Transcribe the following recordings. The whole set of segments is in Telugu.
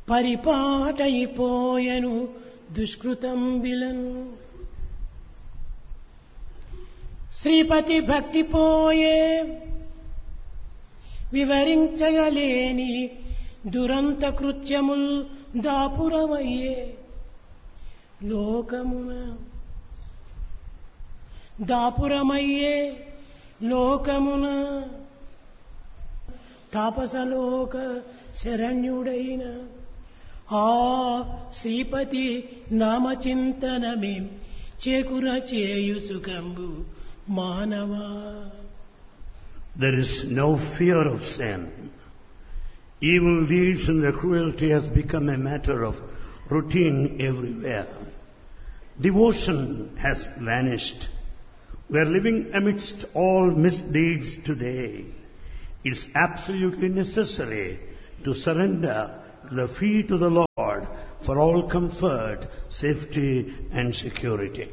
పరిపాటైపోయెను దుష్కృతం విలన్. శ్రీపతి భక్తి పోయే వివరించగలేని దురంత కృత్యముల్ దాపురమయ్యే లోకమున. దాపురమయ్యే లోకమున తాపసలోక శరణ్యుడైన ఆ శ్రీపతి నామచింతనమేం చేకుర చేయు సుఖంబు మానవా. There is no fear of sin. Evil deeds and the cruelty has become a matter of routine everywhere. Devotion has vanished. We are living amidst all misdeeds today. It's absolutely necessary to surrender the feet of the Lord for all comfort, safety and security.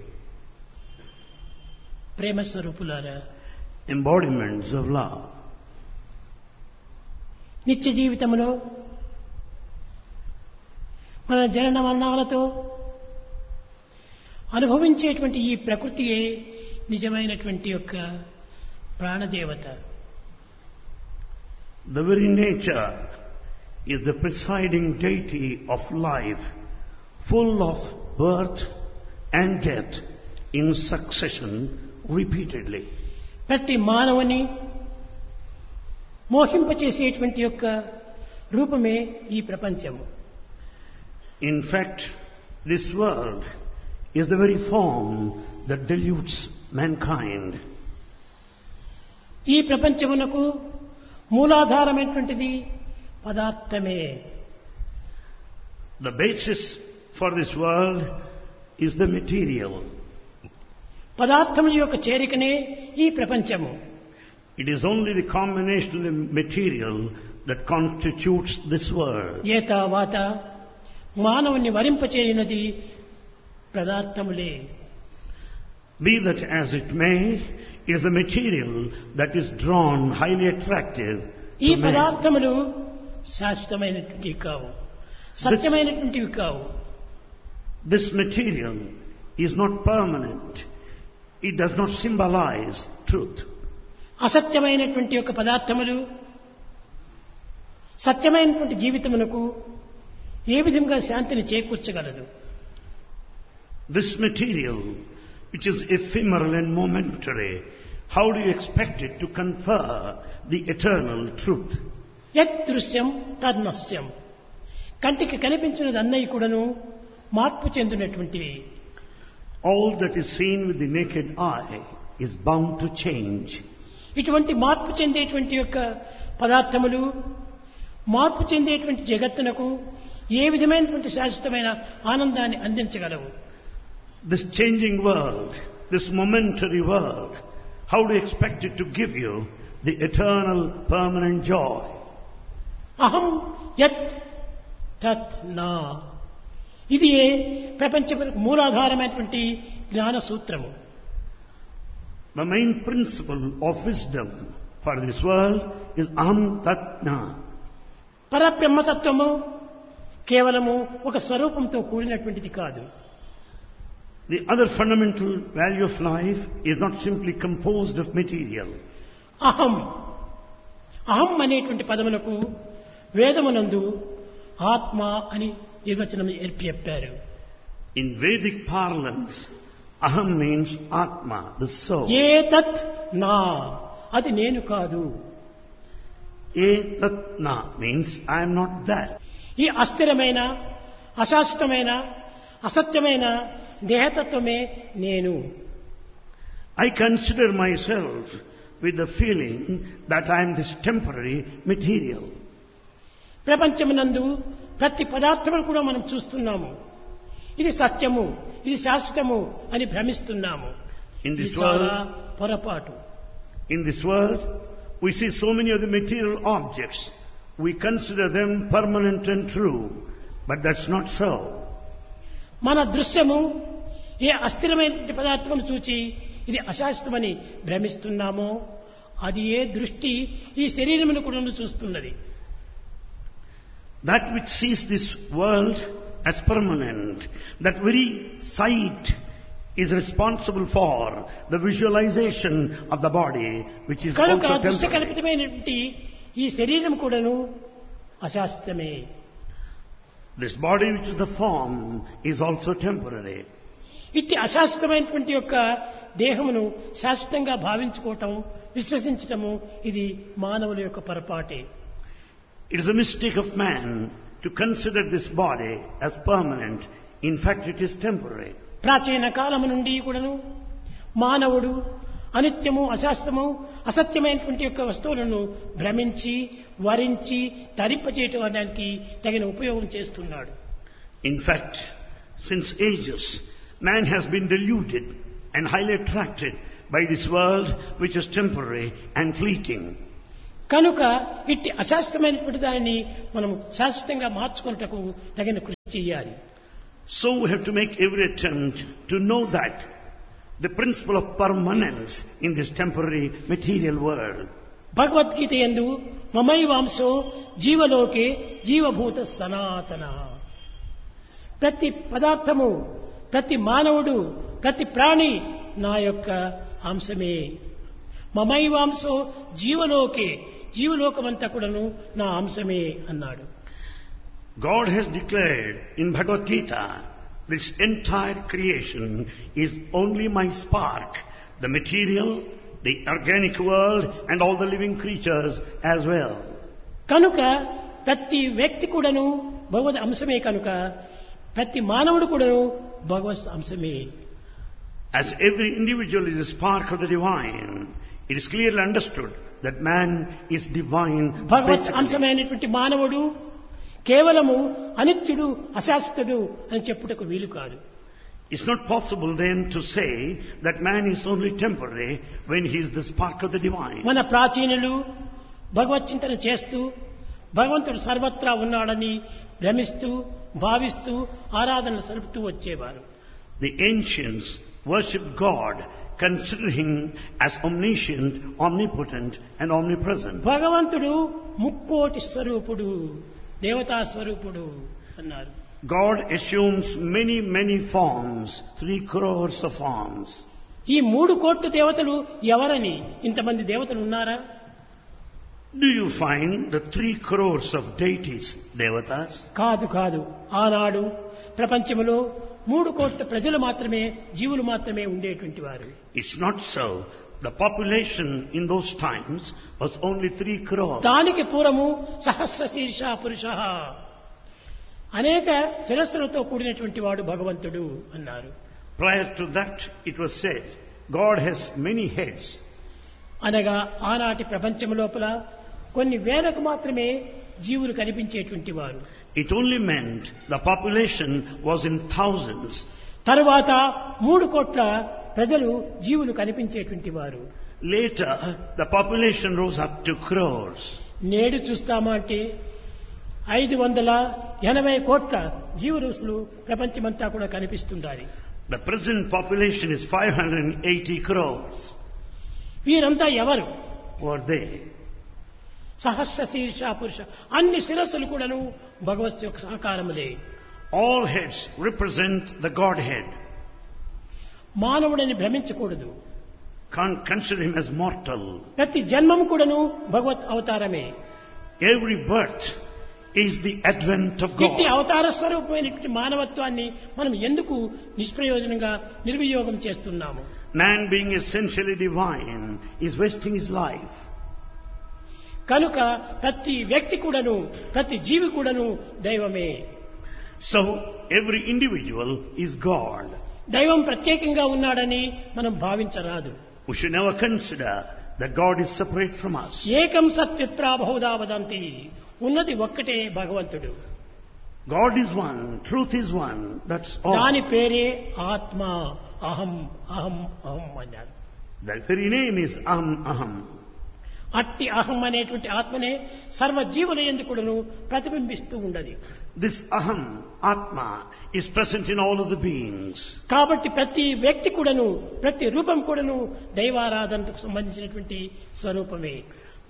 ప్రేమ స్వరూపులారా, Embodiments of love. నిత్య జీవితంలో మన జనన మరణాలతో అనుభవించేటువంటి ఈ ప్రకృతియే నిజమైనటువంటి యొక్క ప్రాణదేవత. The very nature is the presiding deity of life, full of birth and death in succession repeatedly. ప్రతి మానవుని మోహింపచేసేటువంటి యొక్క రూపమే ఈ ప్రపంచము. In fact, this world is the very form that deludes mankind. ఈ ప్రపంచమునకు మూలాధారమైనటువంటిది పదార్థమే. The basis for this world is the material. పదార్థముల యొక్క చేరికనే ఈ ప్రపంచము. It is only the combination of the material that constitutes this world. ఏతావాత మానవుని వరింపచేయునది పదార్థములే. Be that as it may, it is the material that is drawn highly attractive ఈ to man. పదార్థములు శాశ్వతమైనటువంటివి కావు, సత్యమైనటువంటివి కావు. This material is not permanent. It does not symbolize truth. అసత్యమైనటువంటి యొక్క పదార్థములు సత్యమైనటువంటి జీవితమునకు ఏ విధంగా శాంతిని చేకూర్చగలదు? This material, which is ephemeral and momentary, how do you expect it to confer the eternal truth? యత్ దృశ్యం తన్నస్యం. కంటికి కనిపించినది అన్నయ్య కూడాను మార్పు చెందినటువంటివి. All that is seen with the naked eye is bound to change. ఇటువంటి మార్పు చెందేటువంటి యొక్క పదార్థములు మార్పు చెందేటువంటి జగత్తునకు ఏ విధమైనటువంటి శాశ్వతమైన ఆనందాన్ని అందించగలవు? This changing world, this momentary world, how do you expect it to give you the eternal, permanent joy? అహం యత్ తత్ నా. ఇది ప్రపంచమునకు మూలాధారమైనటువంటి జ్ఞాన సూత్రము. The main principle of wisdom for this world is aham tat na. పరబ్రహ్మతత్వము కేవలము ఒక స్వరూపంతో కూడినటువంటిది కాదు. The other fundamental value of life is not simply composed of material. అహం అహం అనేటువంటి పదములకు వేదమునందు ఆత్మ అని నిర్వచనం చెప్పారు. In Vedic parlance, aham means atma, the soul. ఏతత్ నా, అది నేను కాదు. Etat na means I am not that. ఈ అస్థిరమైన అశాశ్వతమైన అసత్యమైన దేహతత్వమే నేను. I consider myself with the feeling that I am this temporary material. ప్రపంచమునందు ప్రతి పదార్థమును కూడా మనం చూస్తున్నాము. ఇది సత్యము, ఇది శాశ్వతము అని భ్రమిస్తున్నాము. In ఇది this చాలా world, పొరపాటు. in this world, we see so many of the material objects. We consider them permanent and true, but that's not so. మన దృశ్యము ఏ అస్థిరమైన పదార్థమును చూచి ఇది అశాశ్వతమని భ్రమిస్తున్నామో అది ఏ దృష్టి ఈ శరీరమును కూడా చూస్తున్నది. That which sees this world as permanent, that very sight is responsible for the visualization of the body, which is కనుక also temporary. దృశ్యకల్పితమైనటువంటి ఈ శరీరం కూడాను అశాశ్వతమే. This body, which is the form, is also temporary. ఇట్టి అశాశ్వతమైనటువంటి యొక్క దేహమును శాశ్వతంగా భావించుకోవటం, విశ్వసించటము ఇది మానవుల యొక్క పొరపాటే. It is a mistake of man to consider this body as permanent. In fact, it is temporary. ప్రాచీన కాలము నుండి కూడాను మానవుడు అనిత్యము, అశాశ్వతము, అసత్యమైనటువంటి యొక్క వస్తువులను భ్రమించి, వరించి, తరింపచేయటానికి తగిన ఉపయోగం చేస్తున్నాడు. In fact, since ages, man has been deluded and highly attracted by this world which is temporary and fleeting. కనుక ఇట్టి అశాశ్వతమైనటువంటి దానిని మనం శాశ్వతంగా మార్చుకున్నటకు తగిన కృషి చేయాలి. So we have to make every attempt to know that the principle of permanence in this temporary material world. Bhagavad Gita యందు మమైవాంశో జీవలోకే జీవభూత సనాతన. ప్రతి పదార్థము, ప్రతి మానవుడు, ప్రతి ప్రాణి నా యొక్క అంశమే. మమైవాంశో జీవలోకే, జీవలోకమంతా కూడాను నా అంశమే అన్నాడు. God has declared in Bhagavad Gita, this entire creation is only my spark, the material, the organic world and all the living creatures as well. కనుక ప్రతి వ్యక్తి కూడాను భగవద్ అంశమే. కనుక ప్రతి మానవుడు కూడాను భగవత్ అంశమే. As every individual is a spark of the divine, it is clearly understood that man is divine. Bhagwat basically. అంశమైనటువంటి మానవుడు కేవలము అనిత్యుడు, అశాశ్వతుడు అని చెప్పుటకు వీలు కాదు. It's not possible then to say that man is only temporary when he is the spark of the divine. మన ప్రాచీనులు భగవత్ చింతన చేస్తూ భగవంతుడు సర్వత్రా ఉన్నాడని భ్రమిస్తూ, భావిస్తూ ఆరాధనలు సలుపుతూ వచ్చేవారు. The ancients worshipped God, considering him as omniscient, omnipotent and omnipresent. భగవంతుడు ముక్కోటి స్వరూపుడు, దేవతా స్వరూపుడు అన్నారు. God assumes many, many forms, 3 crores of forms. ఈ 3 కోట్ల దేవతలు ఎవరని? ఇంతమంది దేవతలు ఉన్నారా? Do you find the 3 crores of deities, devatas? కాదు కాదు. ఆనాడు ప్రపంచంలో 3 కోట్ల ప్రజలు మాత్రమే, జీవులు మాత్రమే ఉండేటువంటి వారు. It's not so. The population in those times was only 3 crores. దానికి పూర్వము సహస్ర శీర్ష పురుష, అనేక శిరస్సులతో కూడినటువంటి వాడు భగవంతుడు అన్నారు. Prior to that, it was said, God has many heads. అనగా ఆనాటి ప్రపంచం లోపల కొన్ని వేలకు మాత్రమే జీవులు కనిపించేటువంటి వారు. It only meant the population was in thousands. తరువాత 3 కోట్ల ప్రజలు, జీవులు కనిపించేటువంటి వారు. Later, the population rose up to crores. నేడు చూస్తామా అంటే 580 కోట్ల జీవరాశులు ప్రపంచమంతా కూడా కనిపిస్తుండాలి. The present population is 580 crores. వీరంతా ఎవరు? Who are they? సహస్ర శీర్ష పురుష. అన్ని శిరస్సులు కూడాను భగవత్ యొక్క సహకారములే. All heads represent the Godhead. మానవుడని భ్రమించకూడదు. Can't consider him as mortal. ప్రతి జన్మం కూడాను భగవత్ అవతారమే. Every birth is the advent of ఇట్టి God. అవతార స్వరూపమైనటువంటి మానవత్వాన్ని మనం ఎందుకు నిష్ప్రయోజనంగా నిర్వియోగం చేస్తున్నాము? Man being essentially divine is wasting his life. కనుక ప్రతి వ్యక్తి కూడాను, ప్రతి జీవి కూడాను దైవమే. So every individual is God. దైవం ప్రత్యేకంగా ఉన్నాడని మనం భావించరాదు. We should never consider that God is separate from us. ఏకం సత్ విప్రా బహుధా వదంతి. ఉన్నది ఒక్కటే భగవంతుడు. God is one, truth is one, that's all. దాని పేరే ఆత్మ. అహం అహం అహం అన్నారు. That very name is Aham. అట్టి అహం అనేటువంటి ఆత్మనే సర్వ జీవుల యందు కూడాను ప్రతిబింబిస్తూ ఉండదు. This Aham, Atma, is present in all of the beings. కాబట్టి ప్రతి వ్యక్తి కూడాను, ప్రతి రూపం కూడాను దైవారాధనకు సంబంధించినటువంటి స్వరూపమే.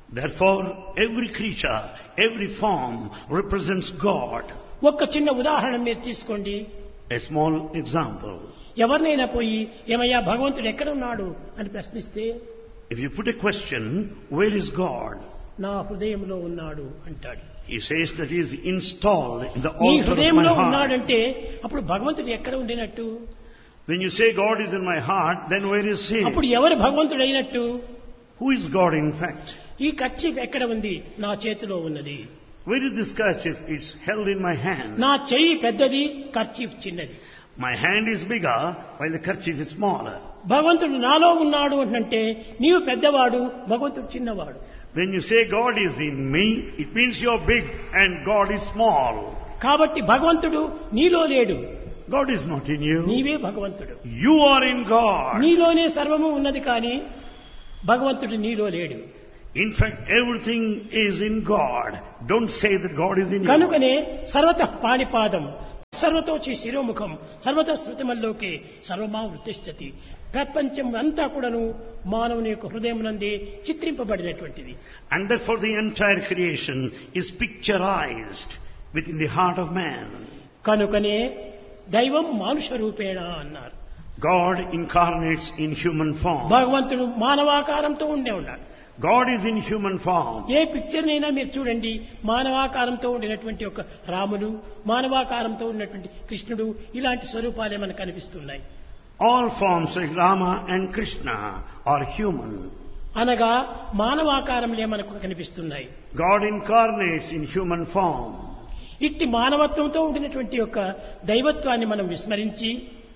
Therefore, every creature, every form represents God. ఒక్క చిన్న ఉదాహరణ మీరు తీసుకోండి. A small example. ఎవరినైనా పోయి ఏమయ్యా భగవంతుడు ఎక్కడ ఉన్నాడు అని ప్రశ్నిస్తే, If you put a question, where is God? నా హృదయంలో ఉన్నాడు అంటాడు. He says that he is installed in the నీ altar of my హృదయంలో heart. ఉన్నాడంటే అప్పుడు భగవంతుడు ఎక్కడ ఉండినట్టు? When you say God is in my heart, then where is he? అప్పుడు ఎవరు భగవంతుడు అయినట్టు? Who is God in fact? ఈ కర్చీఫ్ ఎక్కడ ఉంది? నా చేతిలో ఉన్నది. Where is this kerchief? It's held in my hand. నా చెయ్యి పెద్దది, కర్చీఫ్ చిన్నది. My hand is bigger while the kerchief is smaller. భగవంతుడు నాలో ఉన్నాడు అంటే నీవు పెద్దవాడు, భగవంతుడు చిన్నవాడు. When you say God is in me, it means you're big and God is small. కాబట్టి భగవంతుడు నీలో లేడు. God is not in you. నీవే భగవంతుడు. You are in God. నీలోనే సర్వము ఉన్నది కానీ భగవంతుడు నీలో లేడు. In fact, everything is in God. Don't say that God is in you. కనుకనే సర్వతః పాణిపాదం సర్వతోచి శిరోముఖం సర్వత శృతిమల్లోకే సర్వమా వృత్తిష్టతి. ప్రపంచం అంతా కూడాను మానవుని యొక్క హృదయం నందే చిత్రింపబడినటువంటిది. And therefore the entire creation is picturized within the heart of man. కనుకనే దైవం మానుష రూపేణ అన్నారు. God incarnates in human form. భగవంతుడు మానవాకారంతో ఉండే ఉన్నాడు. God is in human form. A picture నైనా మీరు చూడండి, మానవాకారంతో ఉండినటువంటి ఒక రాముడు, మానవాకారంతో ఉన్నటువంటి కృష్ణుడు, ఇలాంటి స్వరూపాలే మనకు కనిపిస్తున్నాయి. All forms like Rama and Krishna are human. అనగా మానవాకారంలే మనకు కనిపిస్తున్నాయి. God incarnates in human form. ఇట్టి మానవత్వంతో ఉండినటువంటి యొక్క దైవత్వాన్ని మనం విస్మరించి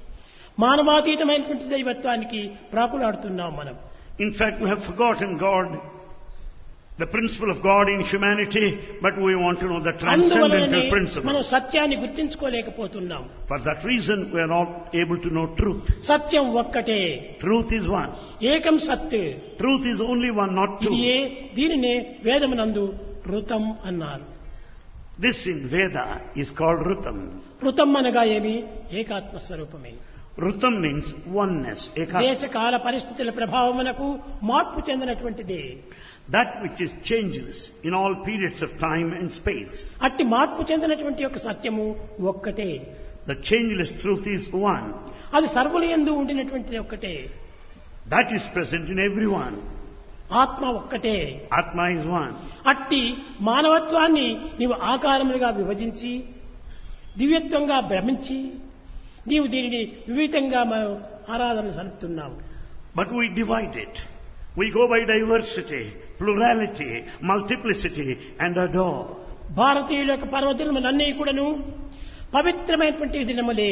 మానవాతీతమైనటువంటి దైవత్వానికి ప్రాకులాడుతున్నాం మనం. In fact, we have forgotten God, the principle of God in humanity, but we want to know the transcendental మనం principle. సత్యాన్ని గుర్తించుకోలేకపోతున్నాం. For that reason, we are not able to know truth. సత్యం ఒక్కటే. Truth is one. ఏకం సత్. Truth is only one, not two. దీనినే వేదమునందు ఋతం అన్నారు. This in Veda is called Rutam. ఋతం అనగా ఏమి? ఏకాత్మ స్వరూపమే. Rutam means oneness. దేశకాల పరిస్థితుల ప్రభావమునకు మార్పు చెందినటువంటిది. That which is changeless in all periods of time and space. అట్టి మార్పు చెందినటువంటి యొక్క సత్యము ఒక్కటే. The changeless truth is one. అది సర్వుల యందు ఉండినటువంటిది ఒక్కటే. That is present in everyone. ఆత్మ ఒక్కటే. Atma is one. అట్టి మానవత్వాన్ని నీవు ఆకారములుగా విభజించి దివ్యత్వంగా భ్రమించి నీవు దీనిని వివిధంగా మనం ఆరాధన సలుపుతున్నావు. But we divide it. We go by diversity, plurality, multiplicity and adore. భారతీయుల యొక్క పర్వదినములన్నీ కూడాను పవిత్రమైనటువంటి దినములే.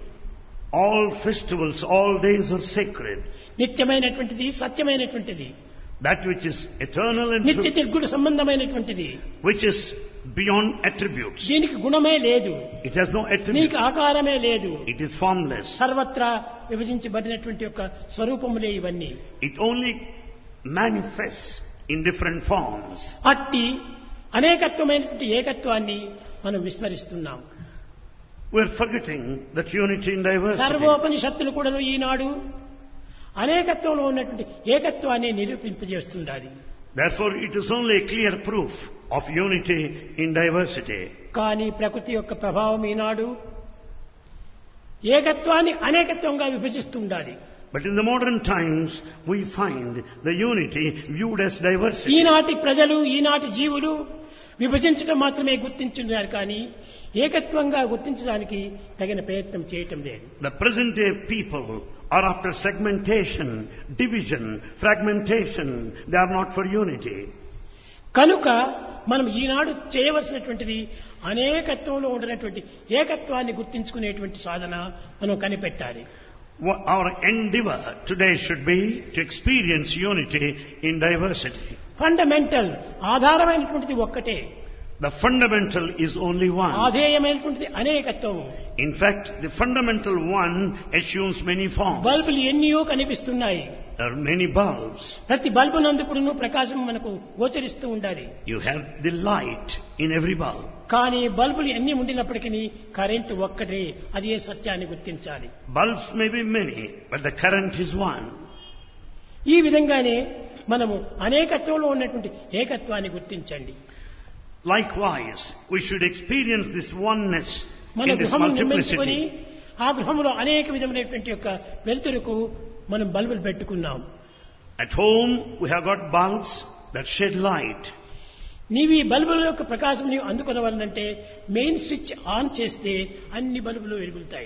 All festivals, all days are sacred. నిత్యమైనటువంటిది, సత్యమైనటువంటిది, That which is eternal and నిత్య true, నిర్గుణ సంబంధమైనటువంటిది, which is beyond attributes. దీనికి గుణమే లేదు, It has no నీకు attributes. ఆకారమే లేదు. It is formless. సర్వత్రా విభజించబడినటువంటి యొక్క స్వరూపములే ఇవన్నీ. It only manifests in different forms. అట్టి అనేకత్వమైనటువంటి ఏకత్వాన్ని మనం విస్మరిస్తున్నాం. We are forgetting that unity in diversity. సర్వోపనిషత్తులు కూడా ఈనాడు అనేకత్వంలో ఉన్నటువంటి ఏకత్వాన్ని నిరూపింపజేస్తుండాలి. Therefore, it is only a clear proof of unity in diversity. కానీ ప్రకృతి యొక్క ప్రభావం ఈనాడు ఏకత్వాన్ని అనేకత్వంగా విభజిస్తుండాలి. But in the modern times, we find the unity viewed as diversity. ఈనాటి ప్రజలు, ఈనాటి జీవులు విభజించడం మాత్రమే గుర్తించున్నారు కానీ ఏకత్వంగా గుర్తించడానికి తగిన ప్రయత్నం చేయటం లేదు. The present day people are after segmentation, division, fragmentation. They are not for unity. కనుక మనం ఈనాడు చేయవలసినటువంటిది అనేకత్వంలో ఉండినటువంటి ఏకత్వాన్ని గుర్తించుకునేటువంటి సాధన మనం కనిపెట్టాలి. Our endeavor today should be to experience unity in diversity. Fundamental ఆధారమైనటువంటిది ఒక్కటే. The fundamental is only one. ఆధేయమైనటువంటిది అనేకత్వం. In fact, the fundamental one assumes many forms. బల్బులు ఎన్నో కనిపిస్తున్నాయి. There are many bulbs. ప్రతి బల్బు నందు కూడాను ప్రకాశం మనకు గోచరిస్తూ ఉండాలి. You have the light in every bulb. కానీ బల్బులు ఎన్ని ఉండినప్పటికీ కరెంటు ఒక్కటే, అదే సత్యాన్ని గుర్తించాలి. Bulbs may be many, but the current is one. ఈ విధంగానే మనము అనేకత్వంలో ఉన్నటువంటి ఏకత్వాన్ని గుర్తించండి. Likewise, we should experience this oneness మన in this గృహము నిర్మించుకొని multiplicity. ఆ గృహంలో అనేక విధమైనటువంటి యొక్క వెలుతురుకు మనం బల్బులు పెట్టుకున్నాం. At home, we have got bulbs that shed light. నీవు ఈ బల్బుల యొక్క ప్రకాశం నీవు అందుకునవాలంటే మెయిన్ స్విచ్ ఆన్ చేస్తే అన్ని బల్బులు వెలుగుతాయి.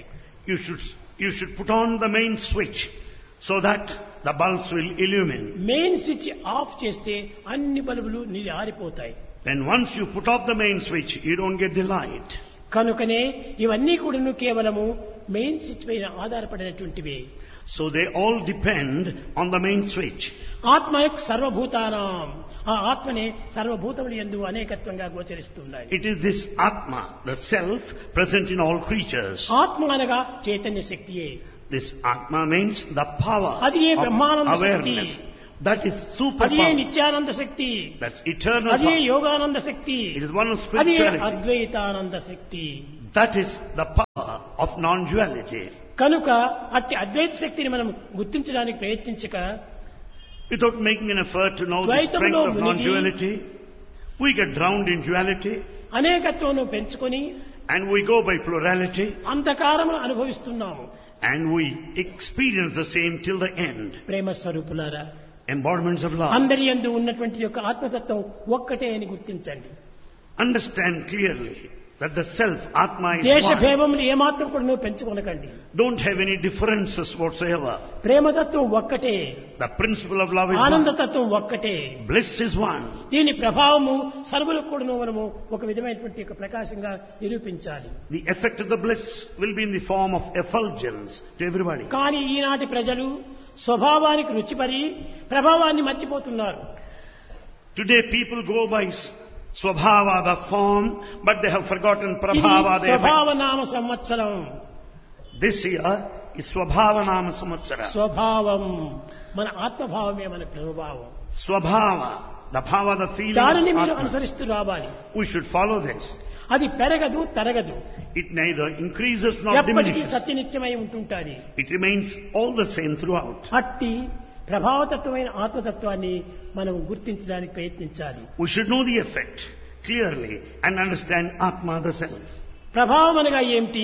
You should put on the main switch so that the bulbs will illumine. Main switch off చేస్తే అన్ని బల్బులు నీరు ఆరిపోతాయి. Then once you put off the main switch, you don't get the light. కనుకనే ఇవన్నీ కూడా కేవలము మెయిన్ స్విచ్ పైన ఆధారపడినటువంటివి. So they all depend on the main switch. ఆత్మ యొక్క సర్వభూతానాం, ఆ ఆత్మనే సర్వభూతములు యందు అనేకత్వంగా గోచరిస్తున్నాయి. It is this Atma, the self, present in all creatures. ఆత్మ అనగా Chaitanya శక్తియే. This Atma means the power అది ఏ Brahmananda of awareness. Shakti. That is super అది ఏ power. Nityananda Shakti. That's eternal అది ఏ power. Yogananda Shakti. It is one of అది ఏ spirituality. Advaitananda Shakti. That is the power of non-duality. కనుక అట్టి అద్వైత శక్తిని మనం గుర్తించడానికి ప్రయత్నించక Without making an effort to know the ద్వైతంలో strength of మునిగి non-duality, we get drowned in duality అనేకత్వం పెంచుకొని and we go by plurality అంధకారమును అనుభవిస్తున్నాము. and we experience the same till the end. ప్రేమ స్వరూపులారా, Embodiments of love. అందరి యందు ఉన్నటువంటి యొక్క ఆత్మతత్వం ఒక్కటే అని గుర్తించండి. Understand clearly that the self, Atma, is దేశ one. భేదములు ఏమాత్రం కూడా నువ్వు పెంచుకొనకండి. Don't have any differences whatsoever. ప్రేమతత్వం ఒక్కటే, The principle of love is one. ఆనందతత్వం ఒక్కటే. Bliss is one. దీని ప్రభావము సర్వులకు కూడా మనము ఒక విధమైనటువంటి యొక్క ప్రకాశంగా నిరూపించాలి. The effect of the bliss will be in the form of effulgence to everybody. కానీ ఈనాటి ప్రజలు స్వభావానికి రుచిపడి ప్రభావాన్ని మర్చిపోతున్నారు. Today people go by Swabhava, the form, but they have forgotten ఇది Prabhava, the effect. స్వభావనామ సంవత్సరం. This year is Swabhava Nama Samvatsara. స్వభావం మన ఆత్మభావమే మన ప్రభావం. Swabhava, the bhava, the feeling దానిని of మీరు Atma. అనుసరిస్తూ రావాలి. We should follow this. అది పెరగదు తరగదు, It neither increases nor ఎప్పటికీ diminishes. సత్యనిత్యమై ఉంటుంటాది. It remains all the same throughout. అట్టి ప్రభావతత్వమైన ఆత్మతత్వాన్ని మనం గుర్తించడానికి ప్రయత్నించాలి. We should know the effect clearly and understand Atma, the self. ప్రభావం అనగా ఏమిటి?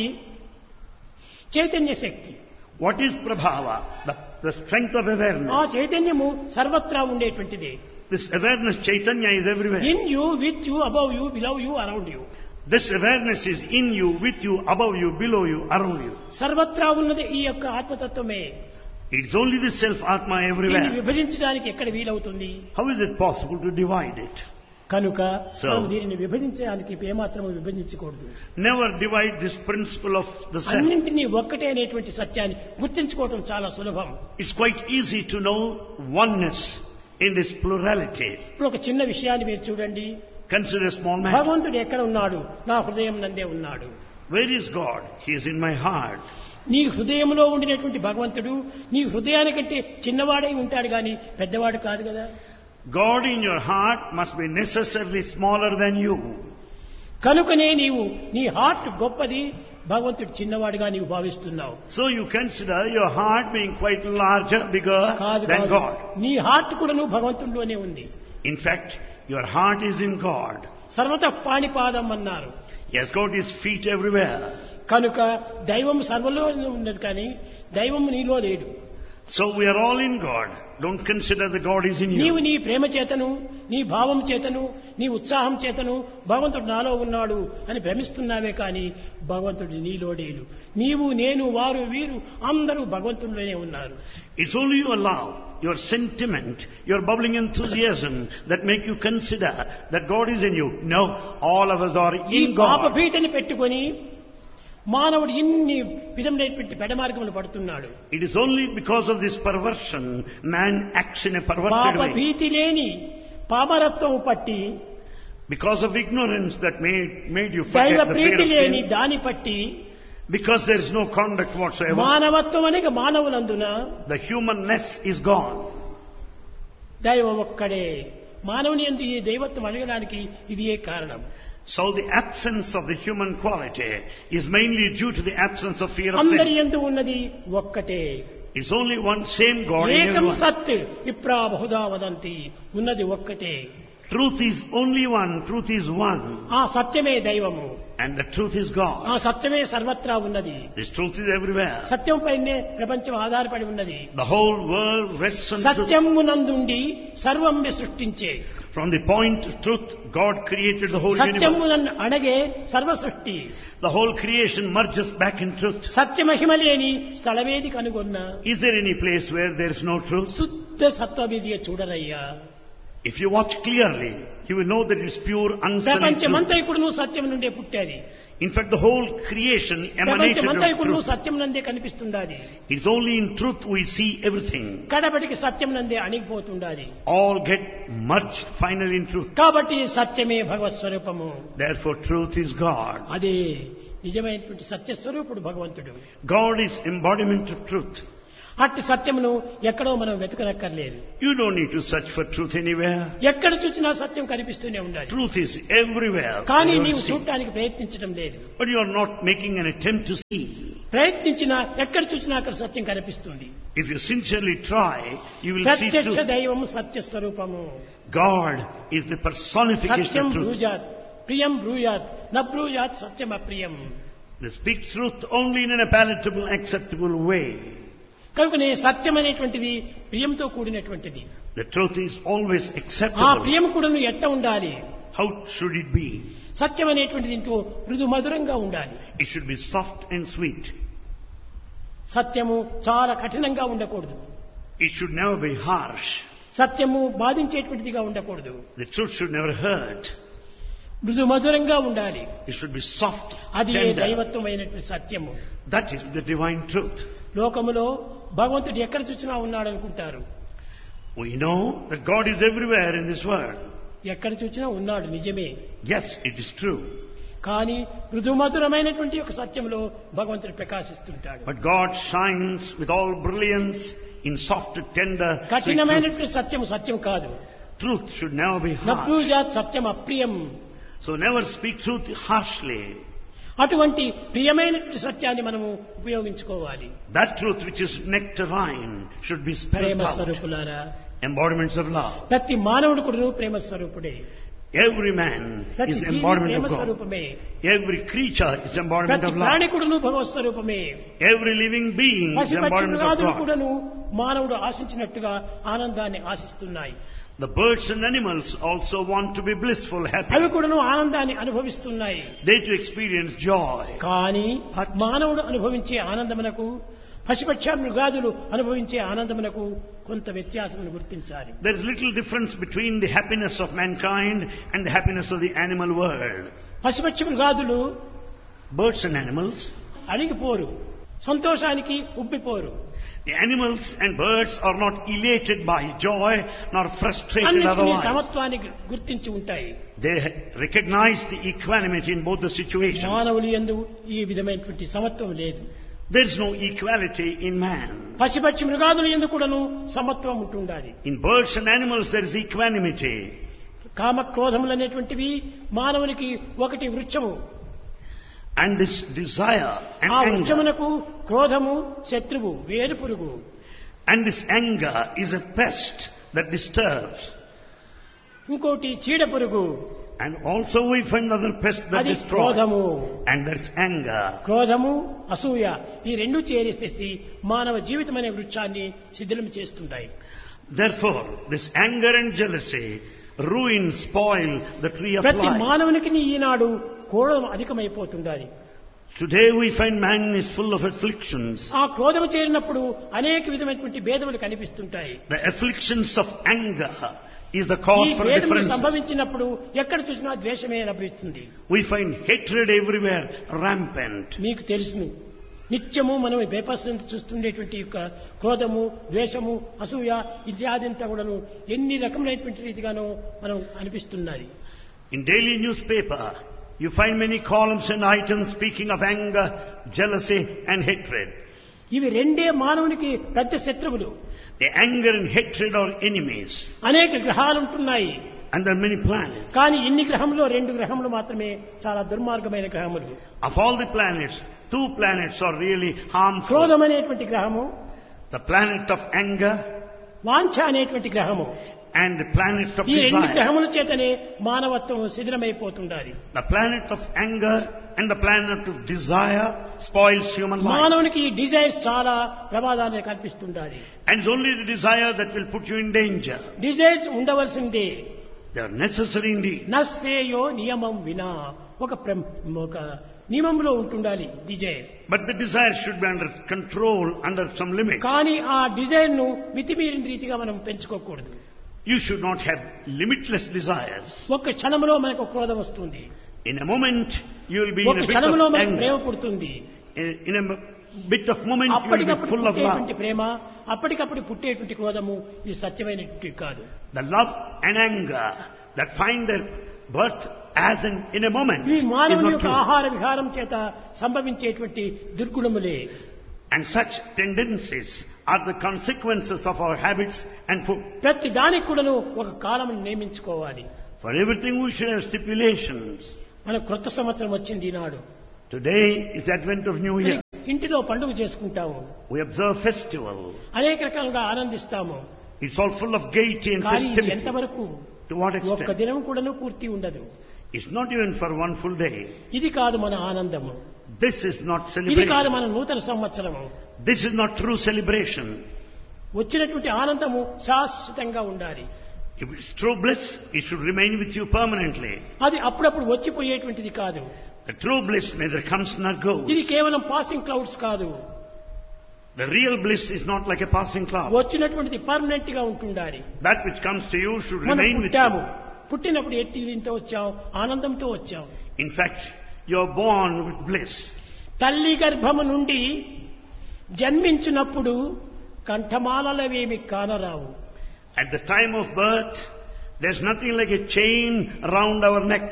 చైతన్య శక్తి. What is Prabhava? The strength of ఆ awareness. చైతన్యము సర్వత్రా ఉండేటువంటిది. This awareness, Chaitanya, is everywhere. In you, with you, above you, below you, around you. This awareness is in you, with you, above you, below you, around you. సర్వత్రా ఉన్నది ఈ యొక్క ఆత్మతత్వమే. It's only the self Atma దీన్ని everywhere. విభజించడానికి ఎక్కడ వీలవుతుంది? How is it possible to divide it? కనుక So- మనం దీనిని విభజించడానికి ఏమాత్రము విభజించకూడదు. Never divide this principle of the self. అన్నింటినీ ఒక్కటే అనేటువంటి సత్యాన్ని గుర్తించుకోవటం చాలా సులభం. It's quite easy to know oneness in this plurality. ఇప్పుడు ఒక చిన్న విషయాన్ని మీరు చూడండి. Consider a small matter. భగవంతుడు ఎక్కడ ఉన్నాడు? నా హృదయం నందే ఉన్నాడు. Where is God? He is in my heart. నీ హృదయంలో ఉండినటువంటి భగవంతుడు నీ హృదయానికంటే చిన్నవాడై ఉంటాడు కానీ పెద్దవాడు కాదు కదా. God in your heart must be necessarily smaller than you. కనుకనే నీవు నీ హార్ట్ గొప్పది, భగవంతుడు చిన్నవాడుగా నీవు భావిస్తున్నావు. So you consider your heart being quite larger, bigger కాదు than కాదు. God. నీ హార్ట్ కూడా నువ్వు భగవంతుడిలోనే ఉంది. In fact, your heart is in God. సర్వత పాణిపాదం అన్నారు. He has got his feet everywhere. కనుక దైవం సర్వలో ఉన్నది కానీ దైవం నీలో లేడు. So we are all in God. Don't consider that God is in నీవు you. నీ ప్రేమ చేతను, నీ భావం చేతను, నీ ఉత్సాహం చేతను భగవంతుడు నాలో ఉన్నాడు అని భ్రమిస్తున్నావే కానీ భగవంతుడు నీలో లేడు. నీవు, నేను, వారు, వీరు అందరూ భగవంతుడిలోనే ఉన్నారు. It's only your love, your sentiment, your bubbling enthusiasm that make you consider that God is in you. No, all of us are ఈ in పాప God. భీతిని పెట్టుకొని మానవుడు ఇన్ని విధమైనటువంటి పెడమార్గములు పడుతున్నాడు. It is only because of this perversion man acts in a perverted పాప way. భీతి లేని పామరత్వం పట్టి, Because of ignorance that made you దైవ forget the fear Preethi of లేని sin. దాని పట్టి, Because there is no conduct whatsoever. మానవత్వం అనగా మానవులందున The humanness is gone. దైవం ఒక్కడే. మానవుని యందు ఈ దైవత్వం అడగడానికి ఇది ఏ కారణం. So the absence of the human quality is mainly due to the absence of fear of అందరి sin. యందు ఉన్నది ఒక్కటే. It's only one same God in ఏకం everyone. సత్ విప్రా బహుదా వదంతి. ఉన్నది ఒక్కటే. Truth is only one. Truth is one. ఆ సత్యమే దైవము. And the truth is God. ఆ సత్యమే సర్వత్రా ఉన్నది. This truth is everywhere. సత్యం పైనే ప్రపంచం ఆధారపడి ఉన్నది. The whole world rests on truth. సత్యమునందుండి సర్వం సృష్టించే. From the point of truth, God created the whole universe. సత్యమునన్ను అణగే సర్వ సృష్టి. The whole creation merges back in truth. సత్యమహిమ లేని స్థలమేది కనుగొన్న. Is there any place where there is no truth? శుద్ధ సత్వవిధియ చూడరయ్యా. If you watch clearly, you will know that it is pure, unsullied ప్రపంచమంతా truth. ఇప్పుడు సత్యం నుండే పుట్టాది. In fact, the whole creation emanated ప్రపంచమంతా of ఇప్పుడు truth. Satyam నందే కనిపిస్తుండాది. It's only in truth we see everything. కడపటికి Satyam నందే అణిగిపోతుండాది. All get merged finally in truth. కాబట్టి సత్యమే భగవత్ స్వరూపము. Therefore, truth is God. అదే నిజమైనటువంటి సత్య స్వరూపుడు భగవంతుడు. God is embodiment of truth. అట్టి సత్యమును ఎక్కడో మనం వెతకనక్కర్లేదు. You don't need to search for truth anywhere. ఎక్కడ చూసినా సత్యం కనిపిస్తూనే ఉండాలి. Truth is everywhere. కానీ You నీవు see. చూడటానికి ప్రయత్నించడం లేదు. But you are not making an attempt to see. ప్రయత్నించినా ఎక్కడ చూసినా అక్కడ సత్యం కనిపిస్తుంది. If you sincerely try, you will see ప్రత్యక్ష truth. దైవము సత్య స్వరూపము. God is the personification Satyam of truth. బ్రూజాత్ ప్రియం బ్రూయాత్ న బ్రూయాత్ సత్యం అప్రియం. They speak truth only in a palatable, acceptable way. కనుకనే సత్యం అనేటువంటిది ప్రియంతో కూడినటువంటిది. The truth is always ఆ acceptable. ప్రియం కూడాను ఎట్ట ఉండాలి? How should it be? సత్యం అనేటువంటిది ఎంతో మృదు మధురంగా ఉండాలి. It should be soft and sweet. సత్యము చాలా కఠినంగా ఉండకూడదు. It should never be harsh. సత్యము బాధించేటువంటిదిగా ఉండకూడదు. The truth should never hurt. మృదు మధురంగా ఉండాలి. It should be soft, అది tender. దైవత్వమైనటువంటి సత్యము. That is the divine truth. లోకములో భగవంతుడు ఎక్కడ చూసినా ఉన్నాడు అనుకుంటారు. We know that God is everywhere in this world. ఎక్కడ చూసినా ఉన్నాడు నిజమే. Yes, it is true. కానీ మృదుమధురమైనటువంటి ఒక సత్యంలో భగవంతుడు ప్రకాశిస్తుంటాడు. But God shines with all brilliance in soft, tender, sweet truth. కఠినమైనటువంటి సత్యం సత్యం కాదు. Truth should never be harsh. నప్రూజాత్ Satyam అప్రియం. So never speak truth harshly. అటువంటి ప్రియమైనటువంటి సత్యాన్ని మనము ఉపయోగించుకోవాలి. That truth which is nectarine should be spelled Prema out. స్వరూపులారా, Embodiments of love. ప్రతి మానవుడు కూడా ప్రేమ స్వరూపుడే. Every man ప్రతి is G V embodiment Prema of God. స్వరూపమే. Every creature is embodiment ప్రతి of love. ప్రాణి కూడాను భగవత్ స్వరూపమే. Every living being is embodiment of పశుపక్షులు God. కూడాను మానవుడు ఆశించినట్టుగా ఆనందాన్ని ఆశిస్తున్నాయి. The birds and animals also want to be blissful, happy. అవి కూడాను ఆనందాన్ని అనుభవిస్తున్నాయి. They too experience joy. కానీ మానవుడు అనుభవించే ఆనందమునకు పశుపక్ష మృగాదులు అనుభవించే ఆనందమునకు కొంత వ్యత్యాసమును గుర్తించాలి. There is little difference between the happiness of mankind and the happiness of the animal world. పశుపక్ష మృగాదులు Birds and animals, అణిగిపోరు, సంతోషానికి ఉబ్బిపోరు. the animals and birds are not elated by joy nor frustrated అన్నిటినీ otherwise. సమత్వాన్ని గుర్తించి ఉంటాయి. They recognize the equanimity in both the situations. మానవులు యందు ఈ విధమైనటువంటి సమత్వం లేదు. There is no equality in man. పశుపక్షి మృగాదుల యందు కూడాను సమత్వం ఉంటుండాలి. In birds and animals there is equanimity. కామ క్రోధములు అనేటువంటివి మానవునికి ఒకటి వృక్షము. And this desire and ఆ anger. వృక్షమునకు క్రోధము శత్రువు, వేరు పురుగు. And this anger is a pest that disturbs. ఇంకోటి చీడ పురుగు, And also we find another pest that అది destroys. క్రోధము. And there is anger. క్రోధము అసూయ ఈ రెండు చేరేసేసి మానవ జీవితం అనే వృక్షాన్ని శిథిలం చేస్తుంటాయి. Therefore, this anger and jealousy ruin, spoil the tree of ప్రతి life. మానవునికి ఈనాడు క్రోధం అధికమైపోతుండాలి. Today we find man is full of afflictions. ఆ క్రోధము చేరినప్పుడు అనేక విధమైనటువంటి భేదములు కనిపిస్తుంటాయి. The afflictions of anger is the ఈ cause for భేదములు differences. సంభవించినప్పుడు ఎక్కడ చూసినా ద్వేషమే లభిస్తుంది. We find hatred everywhere rampant. మీకు తెలుసును, నిత్యము మనం పేపర్స్ చూస్తుండేటువంటి యొక్క క్రోధము, ద్వేషము, అసూయ ఇత్యాదంతా కూడాను ఎన్ని రకములైనటువంటి రీతిగానో మనం అనిపిస్తున్నది. In daily newspaper, you find many columns and items speaking of anger, jealousy and hatred. ఇవి రెండే మానవునికి పెద్ద శత్రువులు. The anger and hatred are enemies. అనేక గ్రహాలు ఉంటున్నాయి. And there are many planets. కానీ ఇన్ని గ్రహంలో 2 గ్రహములు మాత్రమే చాలా దుర్మార్గమైన గ్రహములు. Of all the planets, 2 planets are really harmful. క్రోధం అనేటువంటి గ్రహము, the planet of anger వాంఛ అనేటువంటి గ్రహము. and the planet of ఈ రెండు desire. గ్రహముల చేతనే మానవత్వం శిథిలమైపోతుండాలి. The planet of anger and the planet of desire spoils human life. మానవునికి ఈ డిజైర్స్ చాలా ప్రమాదాన్ని కల్పిస్తుండాలి. And it's only the desire that will put you in danger. Desires ఉండవలసిందే. They are necessary indeed. నస్సేయో నియమం వినా ఒక నియమంలో ఉంటుండాలి desires. But the desire should be under control, under some limits. కానీ ఆ డిజైర్ ను మితిమీరిన రీతిగా మనం పెంచుకోకూడదు. You should not have limitless desires. ఒక్క క్షణంలో మనకు క్రోధం వస్తుంది. In a moment, you will be in ఒక్క a bit క్షణంలో of మనకు ప్రేమ anger. పుడుతుంది. In a bit of moment, you will be అప్పటికప్పుడు full of love. పుట్టేటువంటి ప్రేమ, అప్పటికప్పుడు పుట్టేటువంటి క్రోధము ఇది సత్యమైనటువంటి కాదు. The love and anger that find their birth as in a moment ఈ is మానవుని not యొక్క true. ఆహార విహారం చేత సంభవించేటువంటి దుర్గుణములే. And such tendencies are the consequences of our habits and food. ప్రతి దానికి కూడాను ఒక కాలం నియమించుకోవాలి. For everything we should have stipulations. మన క్రొత్త సంవత్సరం వచ్చింది ఈనాడు. Today is the advent of New Year. ఇంటిలో పండుగ చేసుకుంటాము. We observe festival. అనేక రకాలుగా ఆనందిస్తాము. It's all full of gaiety and కానీ ఇది festivity. ఎంతవరకు To what ఒక్క extent? దినం కూడాను పూర్తి ఉండదు. It's not even for one full day. ఇది కాదు మన ఆనందము. This is not ఇది కాదు celebration. మన నూతన సంవత్సరము. This is not true celebration. వచ్చినటువంటి ఆనందము శాశ్వతంగా ఉండాలి. If it's true bliss, it should remain with you permanently. అది అప్పుడప్పుడు వచ్చిపోయేటువంటిది కాదు. The true bliss neither comes nor goes. ఇది కేవలం పాసింగ్ క్లౌడ్స్ కాదు. The real bliss is not like a passing cloud. వచ్చినటువంటిది permanent గా ఉంటుండాలి. That which comes to you should మనం remain with పుట్టాము. you. పుట్టినప్పుడు ఎట్టితో వచ్చాం, ఆనందంతో వచ్చాం. In fact, you are born with bliss. తల్లి గర్భము నుండి జన్మించినప్పుడు కంఠమాలవేమి కానరావు. At the time of birth, there's nothing like a chain around our neck.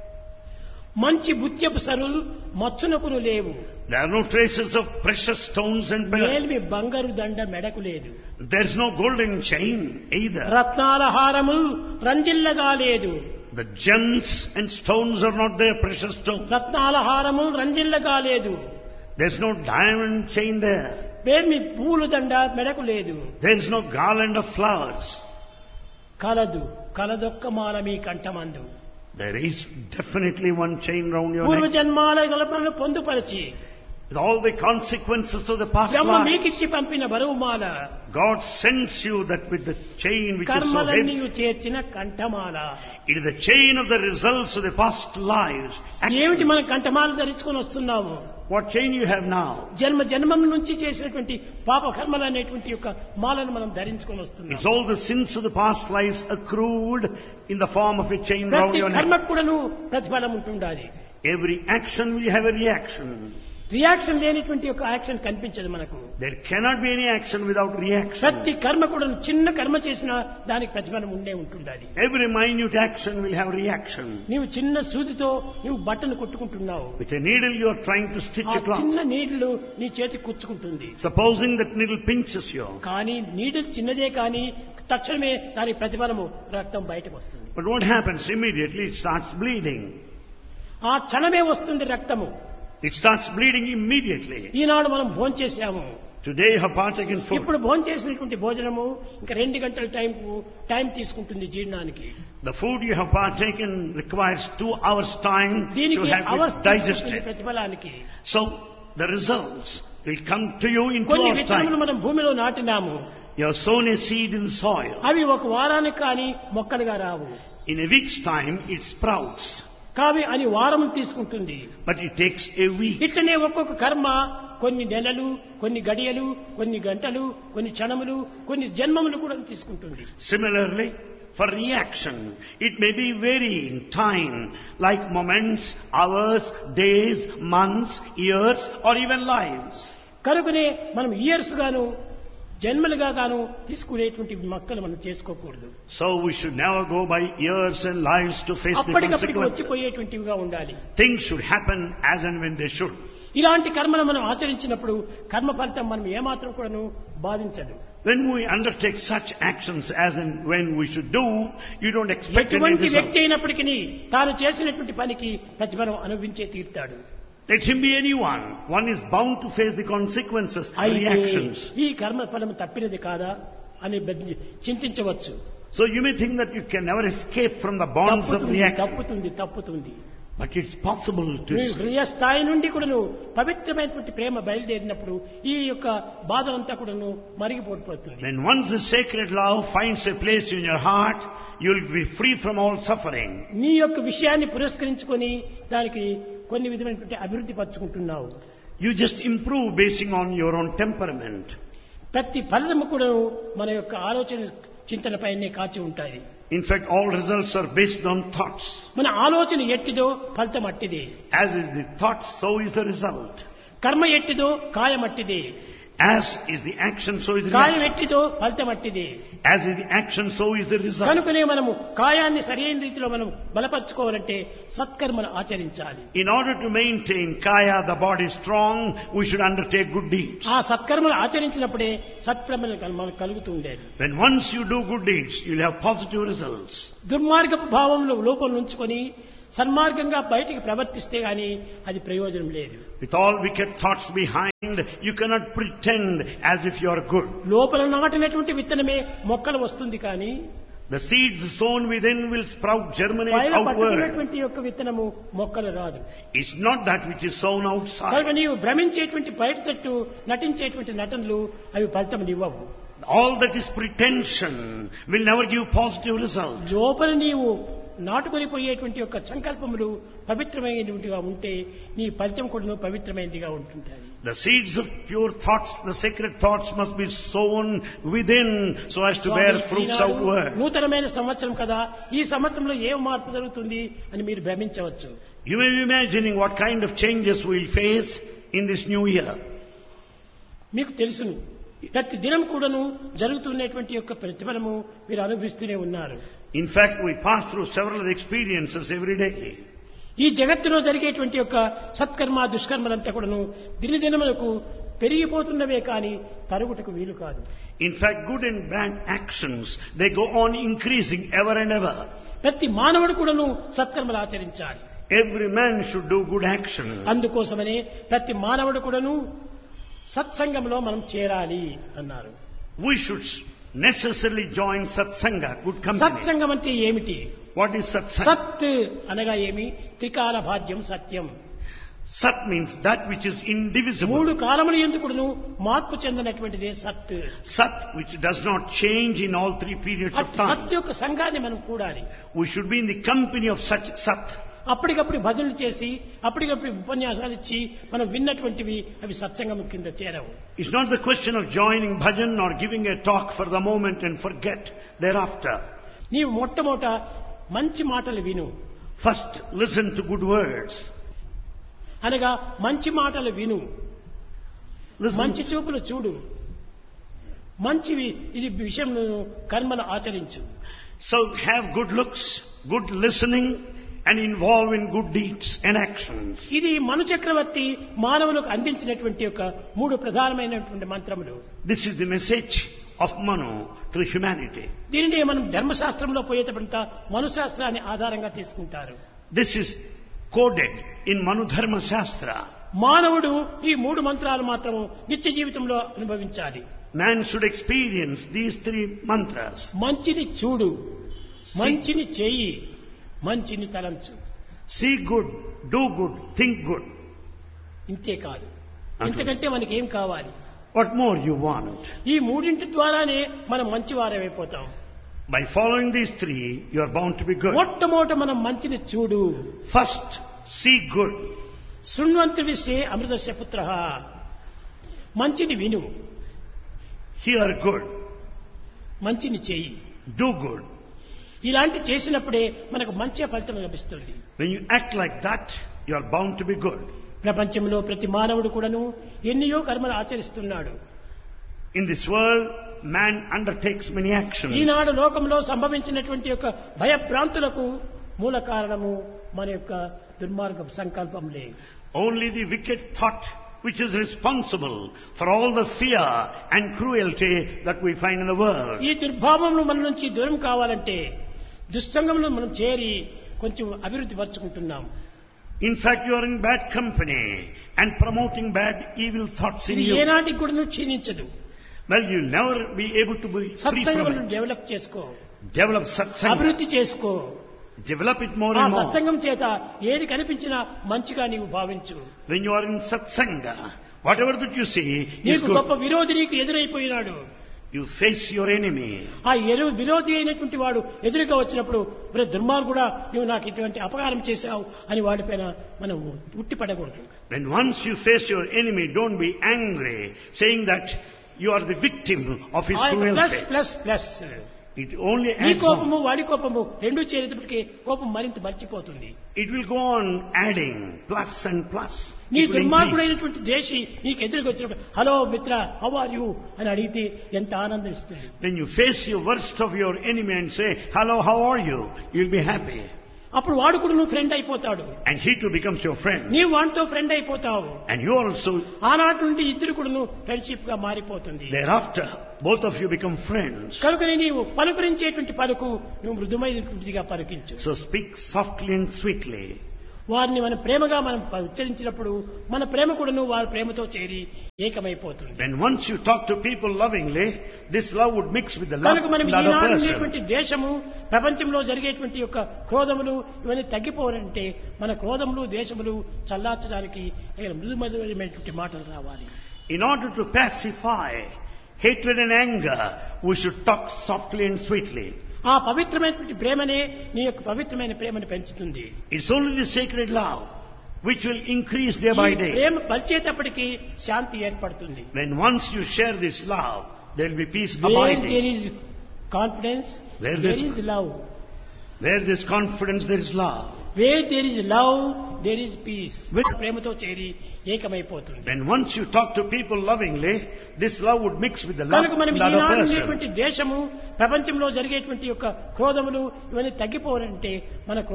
మంచి బుత్యపు సరులు మచ్చునకును లేవు. There are no traces of precious stones and pearls. మేల్మి బంగారు దండ మెడకు లేదు. There's no golden chain either. రత్నాల హారము రంజిల్లగా లేదు. The gems and stones are not there, precious stones. రత్నాల హారము రంజిల్లగా లేదు. There's no diamond chain there. మేల్మి పూలు దండ మెడకు లేదు. There's no garland of flowers. కలదొక్క Mala me కంఠమందు. There is definitely one chain round your పూర్వ neck. జన్మాల గలపలను పొందుపరిచి With all the consequences of the past Brahma life, మీకిచ్చి పంపిన బరువుమాల God sends you that with the chain which is so కర్మలన్నీ heavy. చేర్చిన కంఠమాల. It is the chain of the results of the past lives. ఏమిటి actions. మనం కంఠమాల ధరించుకొని వస్తున్నాము? What chain you have now? జన్మం నుంచి చేసినటువంటి పాప కర్మలు అనేటువంటి యొక్క మాలను మనం ధరించుకొని వస్తున్నాం. It's all the sins of the past lives accrued in the form of a chain round ప్రతి your neck. కర్మకు కూడాను ప్రతిఫలం ఉంటుండాలి. Every action will have a reaction. Reaction లేనిటువంటి యొక్క యాక్షన్ కనిపించదు మనకు. There cannot be any action without reaction. ప్రతి కర్మ కూడా చిన్న కర్మ చేసినా దానికి ప్రతిఫలం ఉండే ఉంటుండాలి. Every minute action will have reaction. నీవు చిన్న సూదితో నీవు బట్టను కొట్టుకుంటున్నావు. With a needle you are trying to stitch ఆ a cloth. చిన్న నీళ్లు నీ చేతికి కుచ్చుకుంటుంది. Supposing that needle pinches you. కానీ నీడిల్ చిన్నదే కానీ తక్షణమే దాని ప్రతిఫలము రక్తం బయటకు వస్తుంది. But what happens? Immediately it starts bleeding. ఆ క్షణమే వస్తుంది రక్తము. It starts bleeding immediately. ఈనాడు మనం భోంచేసాము. Today you have partaken food. ఇప్పుడు భోంచేసినటువంటి భోజనము ఇంకా 2 గంటల టైం తీసుకుంటుంది జీర్ణానికి. The food you have partaken requires 2 hours time to దీనికి have hours it digested. ప్రతిఫలానికి. So the results will come to you in 2 కొన్ని hours విత్తనములు time. మనం భూమిలో నాటినాము. You have sown a seed in the soil. అవి ఒక వారానికి కానీ మొక్కలుగా రావు. In a week's time it sprouts. కావి అని వారం తీసుకుంటుంది. But it takes a week. ఇట్లనే ఒక్కొక్క కర్మ కొన్ని నెలలు, కొన్ని గడియలు, కొన్ని గంటలు, కొన్ని క్షణములు, కొన్ని జన్మములు కూడా తీసుకుంటుంది. Similarly, for reaction, it may be varying time, like moments, hours, days, months, years, or even lives. కనుకనే మనం ఇయర్స్ గాను జన్మలుగా గాను తీసుకునేటువంటి మొక్కలు మనం చేసుకోకూడదు. So we should never go by years and lives to face the అప్పటికప్పటికి consequences. వచ్చిపోయేటువంటివిగా ఉండాలి. Things should happen as and when they should. ఇలాంటి కర్మలు మనం ఆచరించినప్పుడు కర్మ ఫలితం మనం ఏమాత్రం కూడాను బాధించదు. When we undertake such actions as and when we should do, you don't expect any ఎటువంటి result. వ్యక్తి అయినప్పటికీ తాను చేసినటువంటి పనికి ప్రతిఫలం అనుభవించే తీరుతాడు. Let him be anyone. One is bound to face the consequences, reactions. ఈ కర్మ ఫలం తప్పినది కాదా అని చింతించవచ్చు. So you may think that you can never escape from the bonds of reaction. తప్పుతుంది. But it's possible to హృదయ స్థాయి నుండి కూడాను పవిత్రమైనటువంటి ప్రేమ బయలుదేరినప్పుడు ఈ యొక్క బాధలంతా కూడాను మరిగిపోతుంది. When once the sacred love finds a place in your heart, you will be free from all suffering. నీ యొక్క విషయాన్ని పురస్కరించుకొని దానికి కొన్ని విధమైనటువంటి అభివృద్ధి పరుచుకుంటున్నావు. You just improve basing on your own temperament. ప్రతి ఫలితము కూడా మన యొక్క ఆలోచన చింతనపైనే కాచి ఉంటాయి. In fact, all results are based on thoughts. మన ఆలోచన ఎట్టిదో ఫలితం అట్టిదే. As is the thought, so is the result. కర్మ ఎట్టిదో కాయం అట్టిదే. As is the action, so is the కాయం reaction. ఎట్టిదో ఫలితం అట్టిదే. As is the action, so is the result. కనుకనే మనము కాయాన్ని సరైన రీతిలో మనం బలపరచుకోవాలంటే సత్కర్మను ఆచరించాలి. In order to maintain kaya, the body strong, we should undertake good deeds. ఆ సత్కర్మను ఆచరించినప్పుడే సత్ప్రమలు మనకు కలుగుతూ ఉండేది. When once you do good deeds, you'll have positive results. దుర్మార్గపు భావంలో లోపం ఉంచుకొని సన్మార్గంగా బయటికి ప్రవర్తిస్తే గాని అది ప్రయోజనం లేదు. With all wicked thoughts behind, you cannot pretend as if you are good. లోపల నాటినటువంటి విత్తనమే మొక్కలు వస్తుంది కానీ The seeds sown within will sprout, germinate పైన outward. పట్టుకున్నటువంటి యొక్క విత్తనము మొక్కలు రాదు. It's not that which is sown outside. కనుక నీవు భ్రమించేటువంటి బయట తట్టు నటించేటువంటి నటనలు అవి ఫలితం ఇవ్వవు. All that is pretension will never give positive results. లోపల నీవు నాటుకొని పోయేటువంటి యొక్క సంకల్పములు పవిత్రమైనటువంటిగా ఉంటే నీ ఫలితం కూడా పవిత్రమైనదిగా ఉంటుంటాయి. The seeds of pure thoughts, the sacred thoughts must be sown within so as to bear fruits outward. నూతనమైన సంవత్సరం కదా, ఈ సంవత్సరంలో ఏం మార్పు జరుగుతుంది అని మీరు భ్రమించవచ్చు. You may be imagining what kind of changes we will face in this new year. మీకు తెలుసును, ప్రతి దినం కూడాను జరుగుతున్నటువంటి యొక్క ప్రతిఫలము మీరు అనుభవిస్తూనే ఉన్నారు. In fact, we pass through several experiences every day. ఈ జగత్తులో జరిగేటువంటి యొక్క సత్కర్మ దుష్కర్మలంతా కూడాను దినదినములకు పెరిగిపోతున్నవే కానీ తరుగుటకు వీలు కాదు. In fact, good and bad actions, they go on increasing ever and ever. ప్రతి మానవుడు కూడాను సత్కర్మలు ఆచరించాలి. Every man should do good action. అందుకోసమనే ప్రతి మానవుడు కూడాను సత్సంగంలో మనం చేరాలి అన్నారు. We should necessarily join satsanga, good company. సత్సంగం అంటే ఏమిటి? What is satsanga? సత్ అనగా ఏమి? త్రికాల భాగ్యం సత్యం. Sat means that which is indivisible. మూడు కాలముల ఎందుకును మార్పు చెందినటువంటిదే సత్. Sat which does not change in all three periods of time. సత్ యొక్క సంఘాన్ని మనం కూడాలి. We should be in the company of such sat. అప్పటికప్పుడు భజనలు చేసి అప్పటికప్పుడు ఉపన్యాసాలు ఇచ్చి మనం విన్నటువంటివి అవి సత్సంగం కింద చేరవు. It's not the question of joining bhajan or giving a talk for the moment and forget thereafter. నీవు మొట్టమొదట మంచి మాటలు విను. First listen to good words. అనగా మంచి మాటలు విను, Listen. మంచి చూపులు చూడు, మంచివి ఇది విషయంలో కర్మలు ఆచరించు. So have good looks, good listening and involve in good deeds and actions. ఇది మను చక్రవర్తి మానవులకు అందించినటువంటి యొక్క మూడు ప్రధానమైనటువంటి మంత్రములు. This is the message of Manu to the humanity. దీనిని మనం ధర్మశాస్త్రంలో పోయేటంత మనుశాస్త్రాన్ని ఆధారంగా తీసుకుంటారు. This is coded in Manu Dharma Shastra. మానవుడు ఈ మూడు మంత్రాలు మాత్రం నిత్య జీవితంలో అనుభవించాలి. Man should experience these three mantras. మంచిని చూడు, మంచిని చెయ్యి, మంచిని తలంచు. See good, do good, think good. ఇంతే కాదు, ఇంతకంటే మనకి ఏం కావాలి? What more you want? ఈ మూడింటి ద్వారానే మనం మంచివారమైపోతాం. By following these three, you are bound to be good. మొట్టమొదట మనం మంచిని చూడు. First, see good. శృణ్వంతు విశ్వే అమృతస్య పుత్రః. మంచిని విను, Hear good. మంచిని చెయ్యి. Do good. ఇలాంటి చేసినప్పుడే మనకు మంచి ఫలితం లభిస్తుంది. When you act like that, you are bound to be good. ప్రపంచంలో ప్రతి మానవుడు కూడాను ఎన్నో కర్మలు ఆచరిస్తున్నాడు. In this world, man undertakes many actions. ఈనాడు లోకంలో సంభవించినటువంటి యొక్క భయభ్రాంతులకు మూల కారణము మన యొక్క దుర్మార్గ సంకల్పంలే. Only the wicked thought which is responsible for all the fear and cruelty that we find in the world. ఈ దుర్భావములు మన నుంచి దూరం కావాలంటే దుస్సంగంలో మనం చేరి కొంచెం అభివృద్ధి పరుచుకుంటున్నాం. In fact, you are in bad company and promoting bad, evil thoughts in ఇది you. ఏనాటికి కూడా క్షీణించదు. Well, you'll never be able to be free from సత్సంగములను it. Develop చేసుకో, Develop satsanga. అభివృద్ధి చేసుకో. Develop it more ఆ and more. సత్సంగం చేత ఏది కనిపించినా మంచిగా నీవు భావించు. When you are in satsanga, whatever that you see is నీకు good. గొప్ప విరోధి నీకు ఎదురైపోయినాడు. You face your enemy. ఆ విరోధి అయినటువంటి వాడు ఎదురుగా వచ్చినప్పుడు మరి దుర్మార్గుడా నువ్వు నాకు ఇటువంటి అపకారం చేశావు అని వాడిపైన మనం ఉట్టిపడకూడదు. When once you face your enemy, don't be angry, saying that you are the victim of his plus cruelty. Plus plus It only నీ adds కోపము on. వాడి కోపము రెండు చేరేటప్పటికీ కోపం మరింత మర్చిపోతుంది. It will go on adding plus and plus. నీ It will increase. దుర్మార్గుడైనటువంటి దేశి నీకు ఎదురుగా వచ్చినప్పుడు హలో మిత్ర హౌ ఆర్ యూ అని అడిగితే ఎంత ఆనందం ఇస్తుంది. When you face your worst of your enemy and say, hello, how are you? You'll be happy. అప్పుడు వాడు కూడా నువ్వు ఫ్రెండ్ అయిపోతాడు. And he too becomes your friend. నీవు వాడితో ఫ్రెండ్ అయిపోతావు. And you also, ఆనాటి నుండి ఇద్దరు కూడా నువ్వు ఫ్రెండ్షిప్ గా మారిపోతుంది. thereafter, both of you become friends. కనుకనే నీవు పలుకరించేటువంటి పలుకు నువ్వు మృదుమైనటువంటిదిగా పలికించు. So speak softly and sweetly. వారిని మనం ప్రేమగా మనం ఉచ్చరించినప్పుడు మన ప్రేమ కూడాను వారి ప్రేమతో చేరి ఏకమైపోతుంది. When once you talk to people lovingly, this love would mix with the love కనుక of మనం the other ఈనాడు person. ఉండేటువంటి దేశము ప్రపంచంలో జరిగేటువంటి యొక్క క్రోధములు ఇవన్నీ తగ్గిపోవాలంటే మన క్రోధములు దేశములు చల్లార్చడానికి మృదుమధురమైనటువంటి మాటలు రావాలి. In order to pacify hatred and anger, we should talk softly and sweetly. ఆ పవిత్రమైనటువంటి ప్రేమనే నీ యొక్క పవిత్రమైన ప్రేమను పెంచుతుంది. It's only the sacred love which will increase day by ఈ day. ప్రేమ పరిచేటప్పటికి శాంతి ఏర్పడుతుంది. When once you share this love, there will be peace Where there abiding. is confidence, Where there there's- is love. Where there is confidence, there is love. Where there is love, there is peace. Which- ప్రేమతో చేరి ఏకమైపోతుంది. When once you talk to people lovingly, this love would mix with the love కనుక of మనం the other ఈనాడు person. ఉండేటువంటి దేశము ప్రపంచంలో జరిగేటువంటి యొక్క క్రోధములు ఇవన్నీ తగ్గిపోవాలంటే మన